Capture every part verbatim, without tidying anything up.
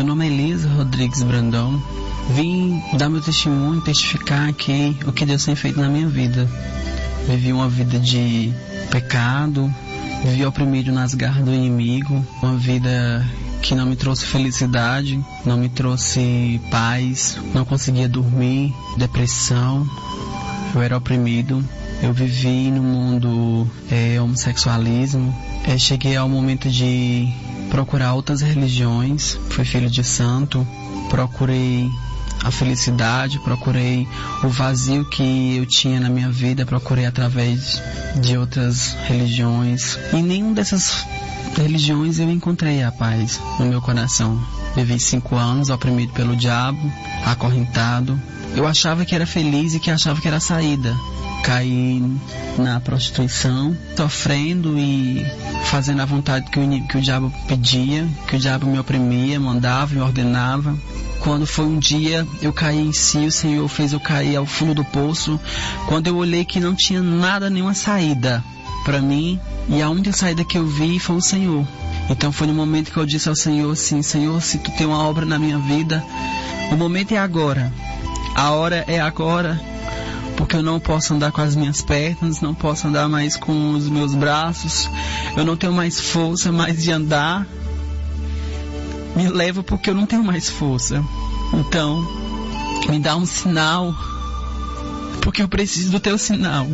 nome é Elisa Rodrigues Brandão. Vim dar meu testemunho, testificar aqui o que Deus tem feito na minha vida. Vivi uma vida de pecado, vivi oprimido nas garras do inimigo, uma vida que não me trouxe felicidade, não me trouxe paz, não conseguia dormir, depressão, eu era oprimido. Eu vivi no mundo é, homossexualismo, é, cheguei ao momento de procurar outras religiões, fui filho de santo, procurei a felicidade, procurei o vazio que eu tinha na minha vida, procurei através de outras religiões. E nenhuma dessas religiões eu encontrei a paz no meu coração. Vivi cinco anos oprimido pelo diabo, acorrentado. Eu achava que era feliz e que achava que era a saída. Caí na prostituição, sofrendo e fazendo a vontade que o, que o diabo pedia, que o diabo me oprimia, mandava e ordenava. Quando foi um dia, eu caí em si, o Senhor fez eu cair ao fundo do poço, quando eu olhei que não tinha nada, nenhuma saída para mim, e a única saída que eu vi foi o Senhor. Então foi no momento que eu disse ao Senhor assim: Senhor, se tu tem uma obra na minha vida, o momento é agora, a hora é agora, porque eu não posso andar com as minhas pernas, não posso andar mais com os meus braços, eu não tenho mais força mais de andar. Me leva porque eu não tenho mais força. Então, me dá um sinal, porque eu preciso do teu sinal.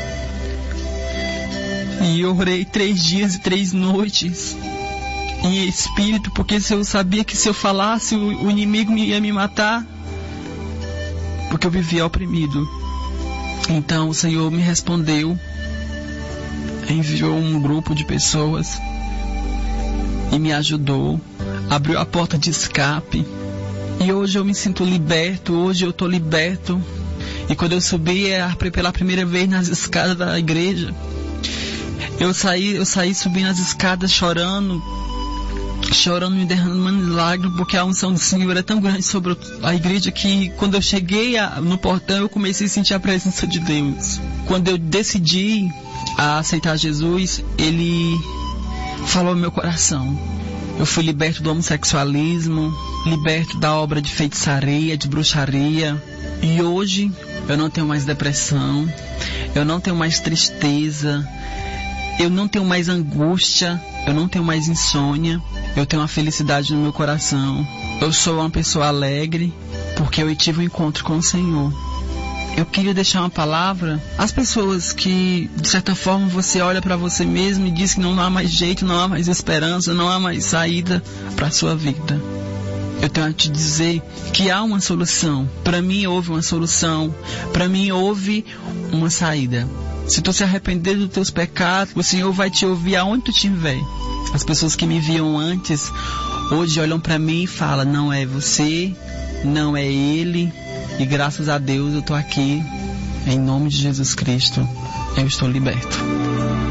E eu orei três dias e três noites em espírito, porque se eu sabia que se eu falasse o, o inimigo ia me matar, porque eu vivia oprimido. Então o Senhor me respondeu, enviou um grupo de pessoas e me ajudou, abriu a porta de escape, e hoje eu me sinto liberto, hoje eu estou liberto. E quando eu subi pela primeira vez nas escadas da igreja, eu saí, eu saí subindo as escadas chorando, chorando e derramando lágrimas, porque a unção do Senhor é tão grande sobre a igreja que quando eu cheguei a, no portão eu comecei a sentir a presença de Deus. Quando eu decidi a aceitar Jesus, Ele falou no meu coração. Eu fui liberto do homossexualismo, liberto da obra de feitiçaria, de bruxaria, e hoje eu não tenho mais depressão, eu não tenho mais tristeza, eu não tenho mais angústia, eu não tenho mais insônia, eu tenho uma felicidade no meu coração. Eu sou uma pessoa alegre porque eu tive um encontro com o Senhor. Eu queria deixar uma palavra às pessoas que, de certa forma, você olha para você mesmo e diz que não há mais jeito, não há mais esperança, não há mais saída para a sua vida. Eu tenho a te dizer que há uma solução. Para mim houve uma solução. Para mim houve uma saída. Se tu se arrepender dos teus pecados, o Senhor vai te ouvir aonde tu estiver. As pessoas que me viam antes, hoje olham para mim e falam: não é você, não é ele. E graças a Deus eu estou aqui, em nome de Jesus Cristo, eu estou liberto.